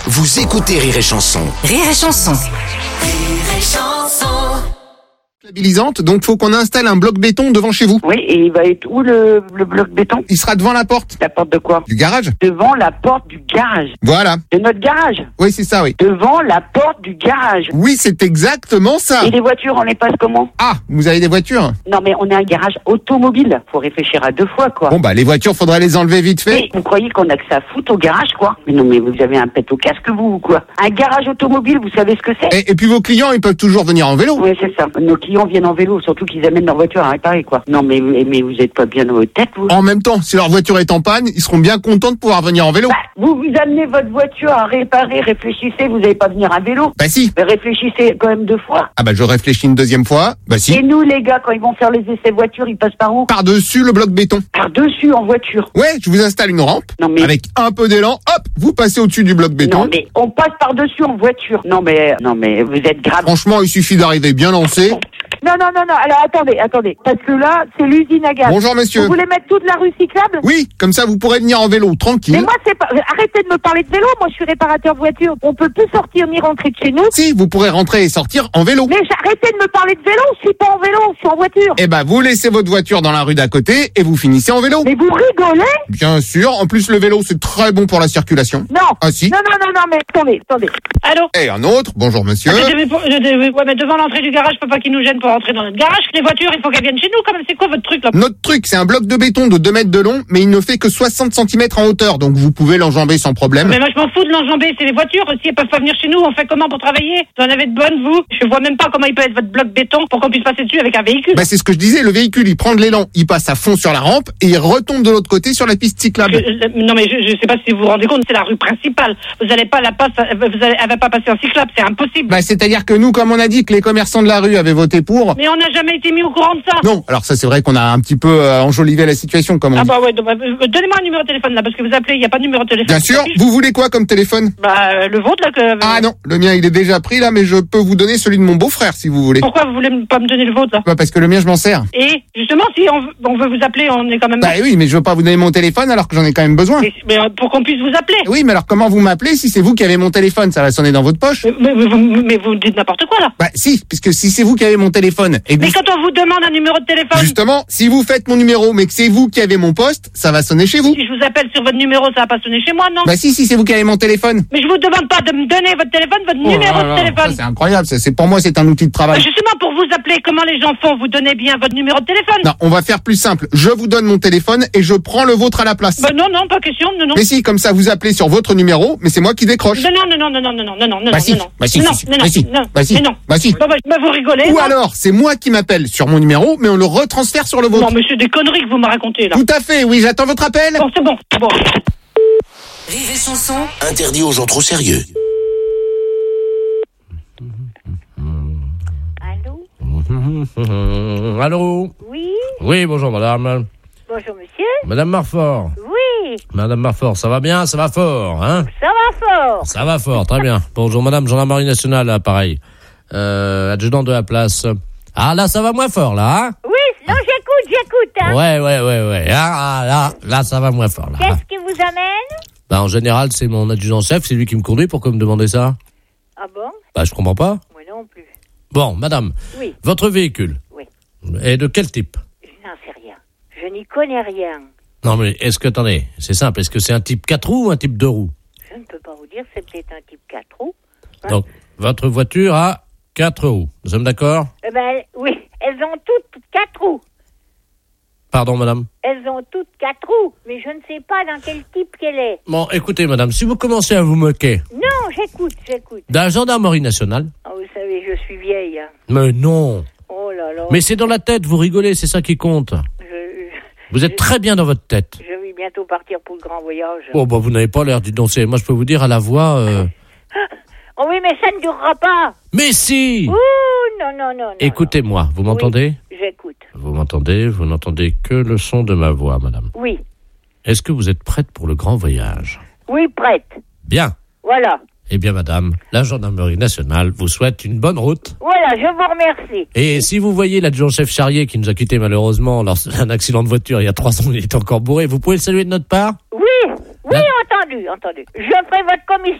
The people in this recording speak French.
Vous écoutez Rire et Chanson. Rire et Chanson. Rire et Chanson. Stabilisante, donc faut qu'on installe un bloc béton devant chez vous. Oui, et il va être où le bloc béton? Il sera devant la porte La porte de quoi? du garage. Devant la porte du garage. Voilà. De notre garage. Oui, c'est ça, oui. Devant la porte du garage. Oui, c'est exactement ça. Et les voitures, on les passe comment? Ah, vous avez des voitures? Non, mais on est un garage automobile. Faut réfléchir à deux fois, quoi. Bon, bah les voitures, faudrait les enlever vite fait. Mais vous croyez qu'on a que ça à foutre au garage, quoi? Mais non, mais vous avez un pet au casque, vous, ou quoi? Un garage automobile, vous savez ce que c'est? Et puis vos clients, ils peuvent toujours venir en vélo. Oui, c'est ça. Nos clients viennent en vélo, surtout qu'ils amènent leur voiture à réparer, quoi. Non, mais vous êtes pas bien dans votre tête, vous? En même temps, si leur voiture est en panne, ils seront bien contents de pouvoir venir en vélo. Bah, vous amenez votre voiture à réparer, réfléchissez, vous n'allez pas venir à vélo. Bah si. Mais réfléchissez quand même deux fois. Ah bah je réfléchis une deuxième fois. Bah Et si. nous, les gars, quand ils vont faire les essais voitures, ils passent par où? Par-dessus le bloc béton. Par-dessus, en voiture. Ouais, je vous installe une rampe. Non, mais- Avec un peu d'élan, hop, vous passez au-dessus du bloc béton. Non, mais on passe par-dessus en voiture. Non, mais vous êtes grave. Franchement, il suffit d'arriver bien lancé. Non, alors attendez. Parce que là, c'est l'usine à gaz. Bonjour monsieur. Vous voulez mettre toute la rue cyclable? Oui, comme ça vous pourrez venir en vélo tranquille. Mais moi, c'est pas. Arrêtez de me parler de vélo. Moi, je suis réparateur voiture. On peut plus sortir ni rentrer de chez nous. Si, vous pourrez rentrer et sortir en vélo. Mais arrêtez de me parler de vélo. Je suis pas en vélo. Je suis en voiture. Eh ben, vous laissez votre voiture dans la rue d'à côté et vous finissez en vélo. Mais vous rigolez? Bien sûr. En plus, le vélo, c'est très bon pour la circulation. Non. Ah si. Non, mais attendez. Allô? Et un autre. Bonjour monsieur. Ouais, mais devant l'entrée du garage, faut pas qu'ils nous gênent pour rentrer dans notre garage. Les voitures, il faut qu'elles viennent chez nous, quand même. C'est quoi votre truc, là? Notre truc, c'est un bloc de béton de 2 mètres de long, mais il ne fait que 60 cm en hauteur, donc vous pouvez l'enjamber sans problème. Mais moi, je m'en fous de l'enjamber. C'est les voitures. Si elles peuvent pas venir chez nous, on fait comment pour travailler? Vous en avez de bonnes, vous? Je vois même pas comment il peut être votre bloc béton pour qu'on puisse passer dessus avec un véhicule. Bah, c'est ce que je disais, le véhicule, il prend de l'élan, il passe à fond sur la rampe et il retombe de l'autre côté sur la piste cyclable. Non, mais je sais pas si vous vous rendez compte, c'est la rue principale. Vous allez pas elle va pas passer en cyclable, c'est impossible. Bah, c'est-à-dire que nous, comme on a dit que les commerçants de la rue avaient voté pour. Mais on n'a jamais été mis au courant de ça. Non, alors ça c'est vrai qu'on a un petit peu enjolivé la situation, comme on Ah dit. bah ouais, donnez-moi un numéro de téléphone là, parce que vous appelez, il n'y a pas de numéro de téléphone. Bien sûr, vous voulez quoi comme téléphone? Bah le vôtre là que... Ah non, le mien il est déjà pris là, mais je peux vous donner celui de mon beau-frère si vous voulez. Pourquoi vous voulez pas me donner le vôtre là? Bah, parce que le mien je m'en sers. Et justement, si on veut vous appeler, on est quand même... Bah oui, mais je veux pas vous donner mon téléphone alors que j'en ai quand même besoin. Mais pour qu'on puisse vous appeler. Oui, mais alors comment vous m'appelez si c'est vous qui avez mon téléphone? Ça va sonner dans votre poche. Mais vous dites n'importe quoi là. Bah si, puisque si c'est vous qui avez mon téléphone et que Mais vous- quand on vous demande un numéro de téléphone... justement, si vous faites mon numéro mais que c'est vous qui avez mon poste, ça va sonner chez vous. Si je vous appelle sur votre numéro, ça va pas sonner chez moi, non? Bah si, c'est vous qui avez mon téléphone. Mais je vous demande pas de me donner votre téléphone, votre numéro Oh là de là, téléphone. ça, c'est incroyable, c'est pour moi c'est un outil de travail. Justement, pour vous appeler, comment les gens font? Vous donnez bien votre numéro de téléphone? Non, on va faire plus simple. Je vous donne mon téléphone et je prends le vôtre à la place. Bah non, pas question, non. Mais si, comme ça vous appelez sur votre numéro, mais c'est moi qui décroche. Non. Bah si, bah si, non, si, non, bah si, non, bah si, mais non. bah si. Bah, vous rigolez? Ou non? alors, c'est moi qui m'appelle sur mon numéro, mais on le retransfère sur le vôtre. Non, mais c'est des conneries que vous me racontez, là. Tout à fait, oui, j'attends votre appel. Bon, c'est bon. Rire et Chanson. Interdit aux gens trop sérieux. Allô? Allô? Oui? Oui, bonjour madame. Bonjour monsieur? Madame Marfort. Oui, Madame Marfort, ça va bien? Ça va fort, hein? ça va fort. Ça va fort, très bien. Bonjour madame, gendarmerie nationale, là, pareil. Adjudant de la place. Ah, là, ça va moins fort, là, hein? Oui, non, j'écoute, hein. Ouais. Là, ça va moins fort, là. Qu'est-ce qui vous amène? Bah, en général, c'est mon adjudant-chef, c'est lui qui me conduit. Pourquoi me demander ça? Ah bon? Bah, je comprends pas. Moi non plus. Bon, madame. Oui. Votre véhicule. Oui. est de quel type? Je n'en sais rien. Je n'y connais rien. Non, mais attendez, c'est simple. Est-ce que c'est un type 4 roues ou un type 2 roues? Je ne peux pas vous dire, c'est peut-être un type 4 roues. Hein? Donc, votre voiture a 4 roues. Nous sommes d'accord? Eh ben, oui, elles ont toutes 4 roues. Pardon, madame? Elles ont toutes 4 roues, mais je ne sais pas dans quel type qu'elle est. Bon, écoutez, madame, si vous commencez à vous moquer Non, j'écoute. d'un gendarmerie nationale... Oh, vous savez, je suis vieille. Hein. Mais non! Oh là là. Mais c'est dans la tête, vous rigolez, c'est ça qui compte. Vous êtes très bien dans votre tête. Je vais bientôt partir pour le grand voyage. Oh, bah, vous n'avez pas l'air d'y danser. Moi, je peux vous dire à la voix... Oh oui, mais ça ne durera pas. Mais si! Ouh, non. Écoutez-moi, vous m'entendez? Oui, j'écoute. Vous m'entendez? Vous n'entendez que le son de ma voix, madame. Oui. Est-ce que vous êtes prête pour le grand voyage? Oui, prête. Bien. Voilà. Eh bien, madame, la gendarmerie nationale vous souhaite une bonne route. Voilà, je vous remercie. Et si vous voyez l'adjudant-chef Charrier qui nous a quittés malheureusement lors d'un accident de voiture il y a 3 ans, il est encore bourré, vous pouvez le saluer de notre part? Oui, entendu. Je ferai votre commission.